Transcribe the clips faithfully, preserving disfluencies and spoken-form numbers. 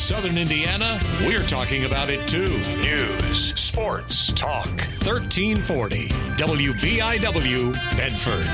Southern Indiana, we're talking about it too. News, sports, talk. thirteen forty W B I W, Bedford.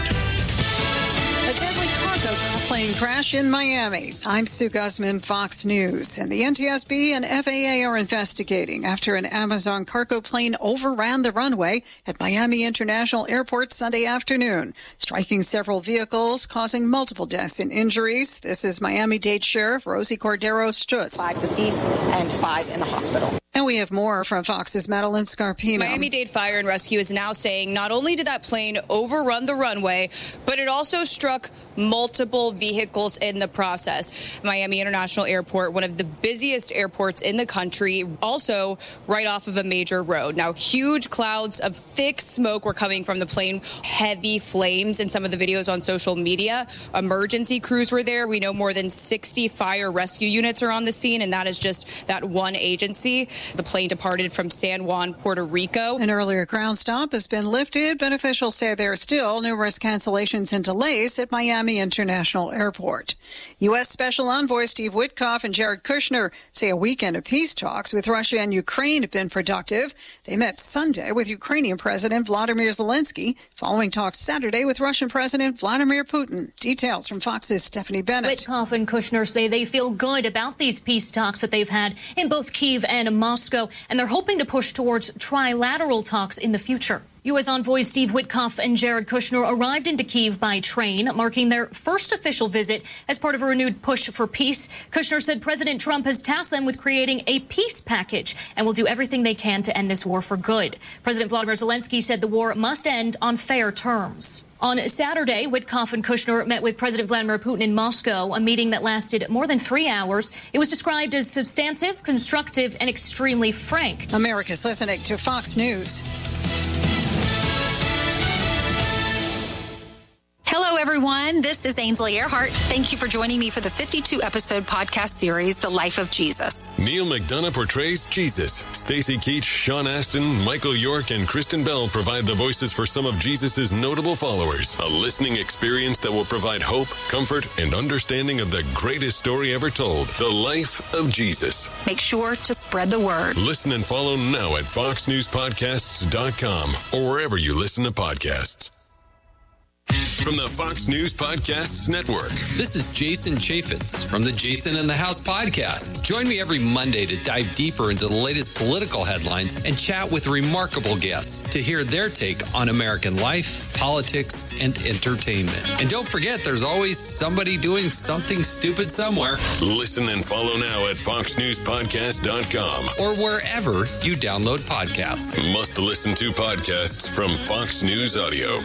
A deadly cargo plane crash in Miami. I'm Sue Guzman, Fox News. And the N T S B and F A A are investigating after an Amazon cargo plane overran the runway at Miami International Airport Sunday afternoon, striking several vehicles, causing multiple deaths and injuries. This is Miami-Dade Sheriff Rosie Cordero Stutz. Five deceased and five in the hospital. And we have more from Fox's Madeline Scarpino. Miami-Dade Fire and Rescue is now saying not only did that plane overrun the runway, but it also struck multiple vehicles in the process. Miami International Airport, one of the busiest airports in the country, also right off of a major road. Now, huge clouds of thick smoke were coming from the plane, heavy flames in some of the videos on social media. Emergency crews were there. We know more than sixty fire rescue units are on the scene, and that is just that one agency. The plane departed from San Juan, Puerto Rico. An earlier ground stop has been lifted, but officials say there are still numerous cancellations and delays at Miami International Airport. U S. Special Envoy Steve Witkoff and Jared Kushner say a weekend of peace talks with Russia and Ukraine have been productive. They met Sunday with Ukrainian President Vladimir Zelensky, following talks Saturday with Russian President Vladimir Putin. Details from Fox's Stephanie Bennett. Witkoff and Kushner say they feel good about these peace talks that they've had in both Kyiv and Moscow, and they're hoping to push towards trilateral talks in the future. U S. Envoy Steve Witkoff and Jared Kushner arrived into Kyiv by train, marking their first official visit as part of a renewed push for peace. Kushner said President Trump has tasked them with creating a peace package and will do everything they can to end this war for good. President Vladimir Zelensky said the war must end on fair terms. On Saturday, Witkoff and Kushner met with President Vladimir Putin in Moscow, a meeting that lasted more than three hours. It was described as substantive, constructive, and extremely frank. America's listening to Fox News. Hello, everyone. This is Ainsley Earhart. Thank you for joining me for the fifty-two episode podcast series, The Life of Jesus. Neil McDonough portrays Jesus. Stacey Keach, Sean Astin, Michael York, and Kristen Bell provide the voices for some of Jesus' notable followers. A listening experience that will provide hope, comfort, and understanding of the greatest story ever told, The Life of Jesus. Make sure to spread the word. Listen and follow now at fox news podcasts dot com or wherever you listen to podcasts. From the Fox News Podcasts Network. This is Jason Chaffetz from the Jason in the House podcast. Join me every Monday to dive deeper into the latest political headlines and chat with remarkable guests to hear their take on American life, politics, and entertainment. And don't forget, there's always somebody doing something stupid somewhere. Listen and follow now at fox news podcast dot com or wherever you download podcasts. Must listen to podcasts from Fox News Audio.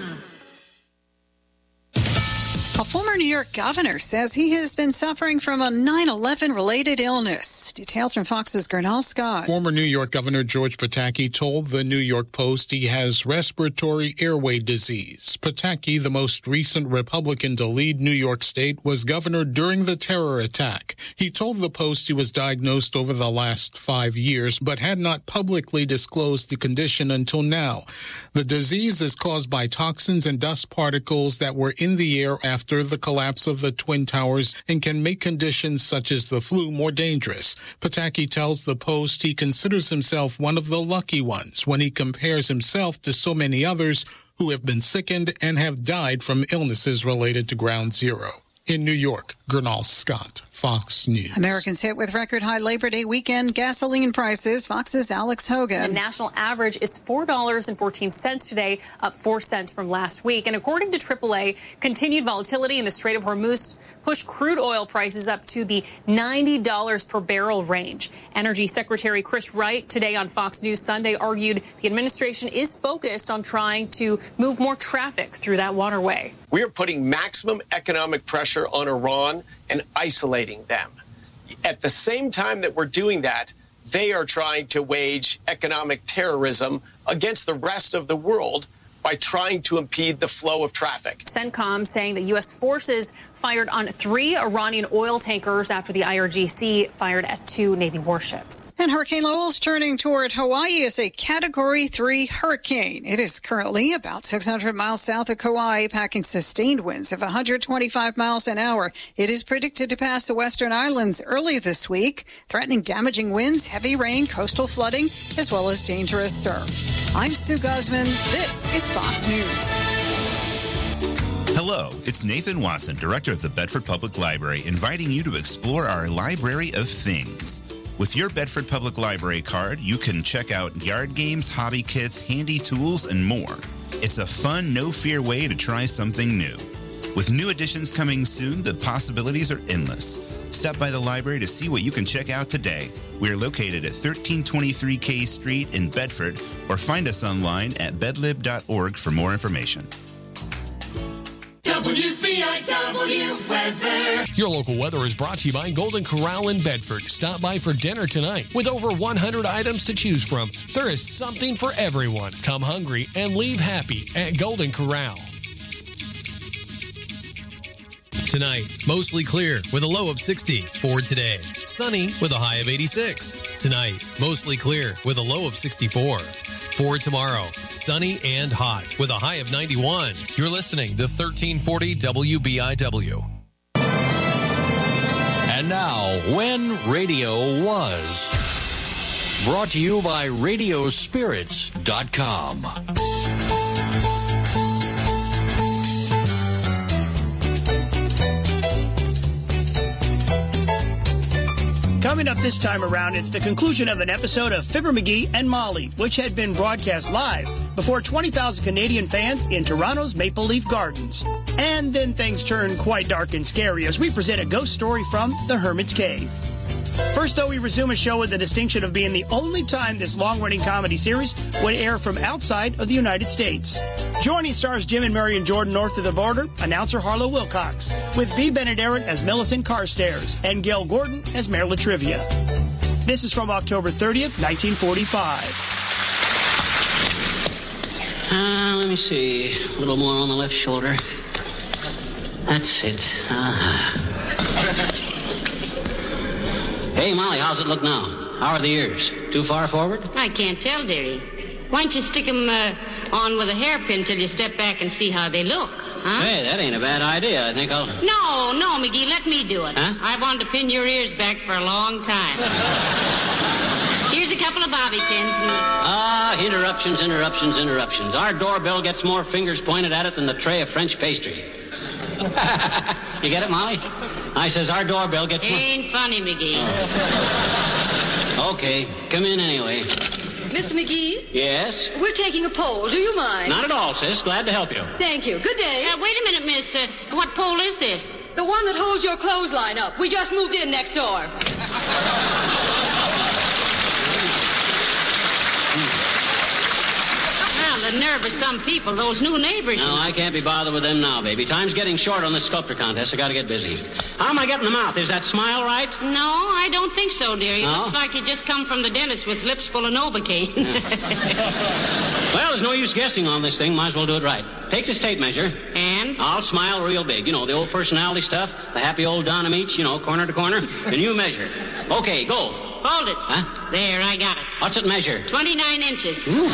A former New York governor says he has been suffering from a nine eleven related illness. Details from Fox's Gernal Scott. Former New York Governor George Pataki told the New York Post he has respiratory airway disease. Pataki, the most recent Republican to lead New York State, was governor during the terror attack. He told the Post he was diagnosed over the last five years, but had not publicly disclosed the condition until now. The disease is caused by toxins and dust particles that were in the air after the collapse of the Twin Towers and can make conditions such as the flu more dangerous. Pataki tells the Post he considers himself one of the lucky ones when he compares himself to so many others who have been sickened and have died from illnesses related to Ground Zero. In New York, Gernal Scott, Fox News. Americans hit with record high Labor Day weekend gasoline prices. Fox's Alex Hogan. The national average is four dollars and fourteen cents today, up four cents from last week. And according to triple A, continued volatility in the Strait of Hormuz pushed crude oil prices up to the ninety dollars per barrel range. Energy Secretary Chris Wright today on Fox News Sunday argued the administration is focused on trying to move more traffic through that waterway. We are putting maximum economic pressure on Iran and isolating them. At the same time that we're doing that, they are trying to wage economic terrorism against the rest of the world by trying to impede the flow of traffic. CENTCOM saying that U S forces fired on three Iranian oil tankers after the I R G C fired at two Navy warships. And Hurricane Lowell's turning toward Hawaii as a Category three hurricane. It is currently about six hundred miles south of Kauai, packing sustained winds of one hundred twenty-five miles an hour. It is predicted to pass the western islands early this week, threatening damaging winds, heavy rain, coastal flooding, as well as dangerous surf. I'm Sue Guzman. This is Fox News. Hello, it's Nathan Watson, Director of the Bedford Public Library, inviting you to explore our Library of Things. With your Bedford Public Library card, you can check out yard games, hobby kits, handy tools, and more. It's a fun, no-fear way to try something new. With new additions coming soon, the possibilities are endless. Stop by the library to see what you can check out today. We are located at thirteen twenty-three K Street in Bedford, or find us online at bedlib dot org for more information. W B I W weather. Your local weather is brought to you by Golden Corral in Bedford. Stop by for dinner tonight. With over one hundred items to choose from, there is something for everyone. Come hungry and leave happy at Golden Corral. Tonight, mostly clear with a low of sixty. For today, sunny with a high of eighty-six. Tonight, mostly clear with a low of sixty-four. For tomorrow, sunny and hot with a high of ninety-one. You're listening to thirteen forty W B I W. And now, When Radio Was. Brought to you by radio spirits dot com. Coming up this time around, it's the conclusion of an episode of Fibber McGee and Molly, which had been broadcast live before twenty thousand Canadian fans in Toronto's Maple Leaf Gardens. And then things turn quite dark and scary as we present a ghost story from the Hermit's Cave. First, though, we resume a show with the distinction of being the only time this long-running comedy series would air from outside of the United States. Joining stars Jim and Marion Jordan north of the border, announcer Harlow Wilcox, with Bea Benaderet as Millicent Carstairs and Gail Gordon as Mayor Latrivia. This is from October thirtieth, nineteen forty-five. Uh, let me see. A little more on the left shoulder. That's it. Uh-huh. Hey, Molly, how's it look now? How are the ears? Too far forward? I can't tell, dearie. Why don't you stick 'em uh, on with a hairpin till you step back and see how they look, huh? Hey, that ain't a bad idea. I think I'll... No, no, McGee, let me do it. Huh? I wanted to pin your ears back for a long time. Here's a couple of bobby pins. And... Ah, interruptions, interruptions, interruptions. Our doorbell gets more fingers pointed at it than the tray of French pastry. You get it, Molly? I says our doorbell gets more... Ain't funny, McGee. Oh. Okay, come in anyway. Mister McGee? Yes? We're taking a poll. Do you mind? Not at all, sis. Glad to help you. Thank you. Good day. Uh, wait a minute, miss. Uh, what pole is this? The one that holds your clothesline up. We just moved in next door. Well, the nerve of some people, those new neighbors. No, I can't be bothered with them now, baby. Time's getting short on this sculptor contest. I gotta get busy. How am I getting the mouth? Is that smile right? No, I don't think so, dearie. No? Looks like you just come from the dentist with lips full of Novocaine. Well, there's no use guessing on this thing. Might as well do it right. Take this tape measure. And? I'll smile real big. You know, the old personality stuff. The happy old Donna Meach, you know, corner to corner. And you measure. Okay, go. Hold it. Huh? There, I got it. What's it measure? twenty-nine inches. Ooh.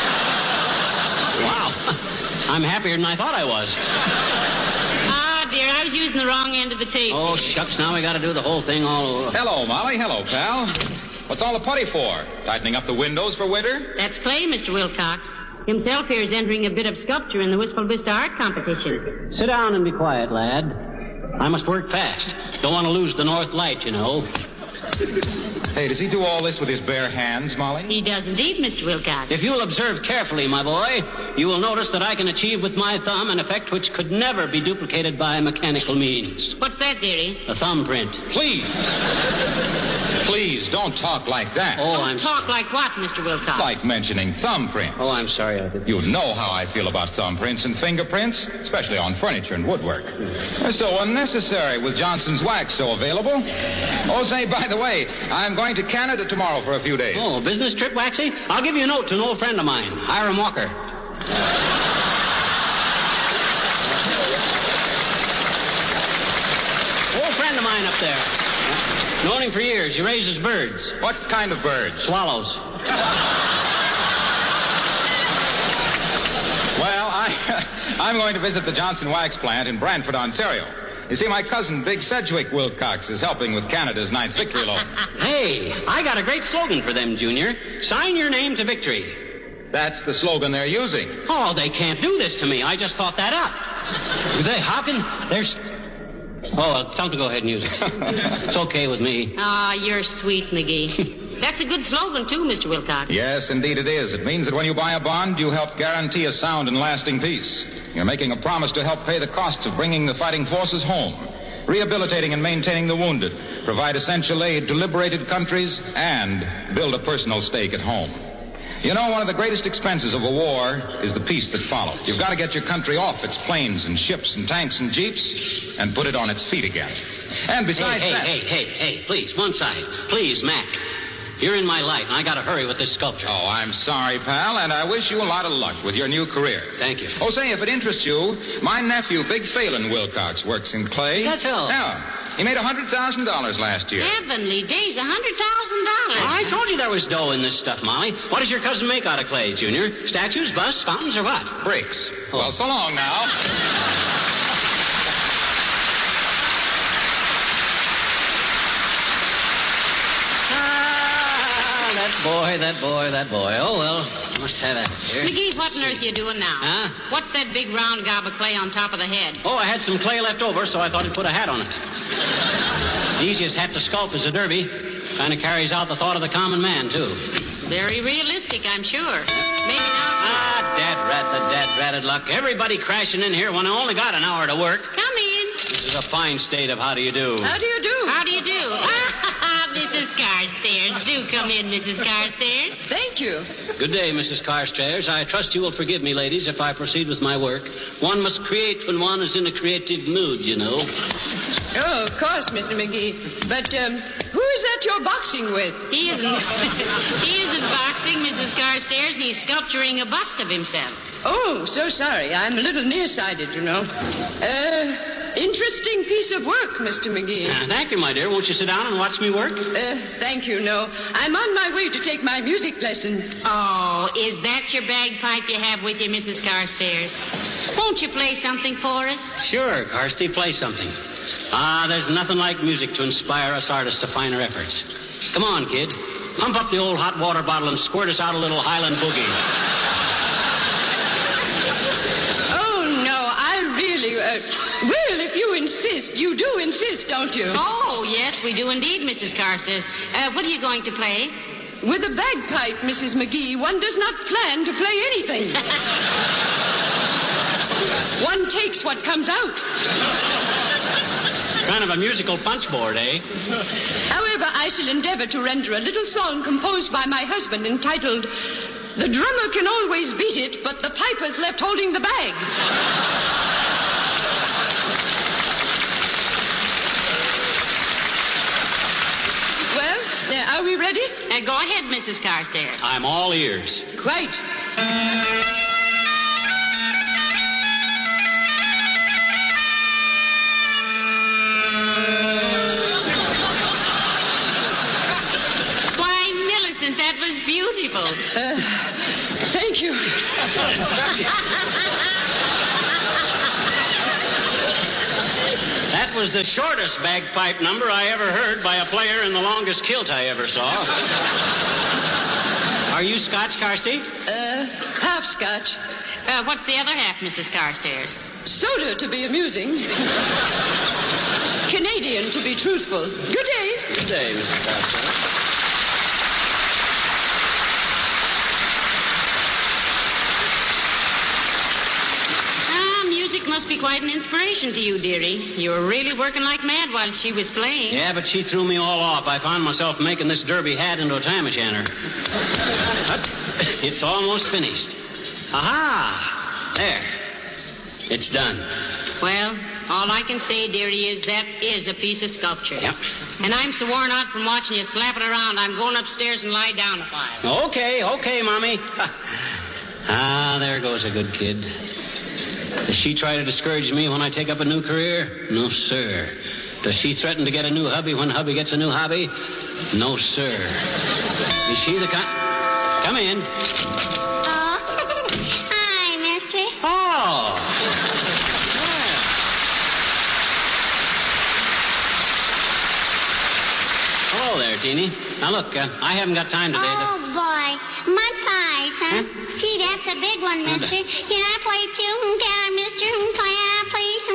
Wow. I'm happier than I thought I was. Ah, dear, I was using the wrong end of the tape. Oh, shucks, now we gotta do the whole thing all over. Hello, Molly. Hello, pal. What's all the putty for? Tightening up the windows for winter? That's Clay, Mister Wilcox. Himself here is entering a bit of sculpture in the Wistful Vista Art Competition. Sit down and be quiet, lad. I must work fast. Don't want to lose the north light, you know. Hey, does he do all this with his bare hands, Molly? He does indeed, Mister Wilcox. If you'll observe carefully, my boy, you will notice that I can achieve with my thumb an effect which could never be duplicated by mechanical means. What's that, dearie? A thumbprint. Please. Please, don't talk like that. Oh, don't I'm... talk like what, Mister Wilcox? Like mentioning thumbprint. Oh, I'm sorry, I did. You know how I feel about thumbprints and fingerprints, especially on furniture and woodwork. They're so unnecessary with Johnson's wax so available. Oh, say, by the way, I'm going to Canada tomorrow for a few days. Oh, business trip, Waxy? I'll give you a note to an old friend of mine, Hiram Walker. fine up there. Known him for years. He raises birds. What kind of birds? Swallows. Well, I, I'm going to visit the Johnson Wax plant in Brantford, Ontario. You see, my cousin, Big Sedgwick Wilcox, is helping with Canada's ninth victory loan. Hey, I got a great slogan for them, Junior. Sign your name to victory. That's the slogan they're using. Oh, they can't do this to me. I just thought that up. They, how can... There's... Oh, tell them to go ahead and use it. It's okay with me. Ah, oh, you're sweet, McGee. That's a good slogan, too, Mister Wilcox. Yes, indeed it is. It means that when you buy a bond, you help guarantee a sound and lasting peace. You're making a promise to help pay the costs of bringing the fighting forces home, rehabilitating and maintaining the wounded, provide essential aid to liberated countries, and build a personal stake at home. You know, one of the greatest expenses of a war is the peace that follows. You've got to get your country off its planes and ships and tanks and jeeps and put it on its feet again. And besides hey, hey, that... Hey, hey, hey, hey, please, one side. Please, Mac. You're in my light, and I gotta hurry with this sculpture. Oh, I'm sorry, pal, and I wish you a lot of luck with your new career. Thank you. Oh, say, if it interests you, my nephew, Big Phelan Wilcox, works in clay. That's all. Yeah. He made one hundred thousand dollars last year. Heavenly days, one hundred thousand dollars. I told you there was dough in this stuff, Molly. What does your cousin make out of clay, Junior? Statues, busts, fountains, or what? Bricks. Oh. Well, so long now. That boy, that boy, that boy. Oh, well, must have that here. McGee, what on earth are you doing now? Huh? What's that big round gob of clay on top of the head? Oh, I had some clay left over, so I thought I'd put a hat on it. The easiest hat to sculpt is a derby. Kind of carries out the thought of the common man, too. Very realistic, I'm sure. Maybe not. Ah, dad rat, the dad ratted luck. Everybody crashing in here when I only got an hour to work. Come in. This is a fine state of how do you do. How do you do? How do you do? Missus Carstairs. Do come in, Missus Carstairs. Thank you. Good day, Missus Carstairs. I trust you will forgive me, ladies, if I proceed with my work. One must create when one is in a creative mood, you know. Oh, of course, Mister McGee. But, um, who is that you're boxing with? He isn't. He isn't boxing, Missus Carstairs. He's sculpturing a bust of himself. Oh, so sorry. I'm a little nearsighted, you know. Uh... Interesting piece of work, Mister McGee. Uh, thank you, my dear. Won't you sit down and watch me work? Uh, thank you, no. I'm on my way to take my music lessons. Oh, is that your bagpipe you have with you, Missus Carstairs? Won't you play something for us? Sure, Carsty, play something. Ah, there's nothing like music to inspire us artists to finer efforts. Come on, kid. Pump up the old hot water bottle and squirt us out a little Highland boogie. Uh, well, if you insist, you do insist, don't you? Oh, yes, we do indeed, Missus Carstairs. Uh, what are you going to play? With a bagpipe, Missus McGee, one does not plan to play anything. One takes what comes out. Kind of a musical punch board, eh? However, I shall endeavor to render a little song composed by my husband entitled, "The Drummer Can Always Beat It, but the Piper's Left Holding the Bag." Uh, are we ready? Uh, go ahead, Missus Carstairs. I'm all ears. Quite. Why, Millicent, that was beautiful. Uh, thank you. That was the shortest bagpipe number I ever heard by a player in the longest kilt I ever saw. Are you Scotch, Carsty? Uh, half Scotch. Uh, what's the other half, Missus Carstairs? Soda, to be amusing. Canadian, to be truthful. Good day. Good day, Missus Carstairs. Must be quite an inspiration to you, dearie. You were really working like mad while she was playing. Yeah, but she threw me all off. I found myself making this derby hat into a tam-o'-shanter. But it's almost finished. Aha! There. It's done. Well, all I can say, dearie, is that is a piece of sculpture. Yep. And I'm so worn out from watching you slap it around, I'm going upstairs and lie down a while. Okay, okay, Mommy. Ah, there goes a good kid. Does she try to discourage me when I take up a new career? No, sir. Does she threaten to get a new hubby when hubby gets a new hobby? No, sir. Is she the kind... Come in. Oh, hi, mister. Oh. Hello there, Teeny. Now, look, uh, I haven't got time today. Oh, to... boy. Mud pies, huh? huh? Gee, that's a big one, mister. Can I play too? Can I, mister? Can I, please?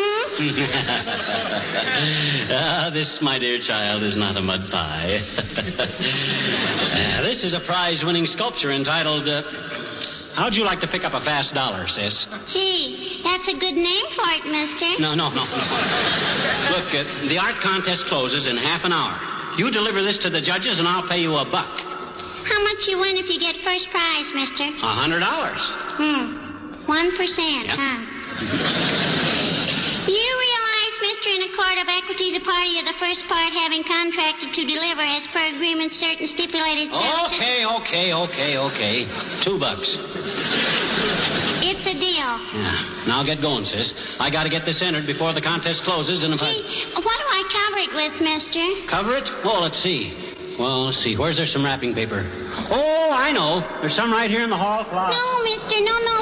Hmm? Ah, this, my dear child, is not a mud pie. uh, this is a prize-winning sculpture entitled, uh, How'd You Like to Pick Up a Fast Dollar, sis? Gee, that's a good name for it, mister. No, no, no, no. Look, uh, the art contest closes in half an hour. You deliver this to the judges, and I'll pay you a buck. How much you win if you get first prize, mister? A hundred dollars. Hmm. One percent, yep. huh? You realize, mister, in a court of equity, the party of the first part having contracted to deliver as per agreement certain stipulated charges. Okay, okay, okay, okay. Two bucks. It's a deal. Yeah. Now get going, sis. I gotta get this entered before the contest closes, and if Gee, I... what do I cover it with, mister? Cover it? Oh, let's see. Well, let's see. Where's there some wrapping paper? Oh, I know. There's some right here in the hall closet. No, mister, no, no.